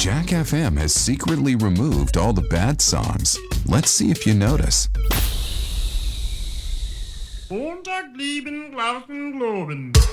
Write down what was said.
Jack FM has secretly removed all the bad songs. Let's see if you notice. Montag, lieben, glauben, globen.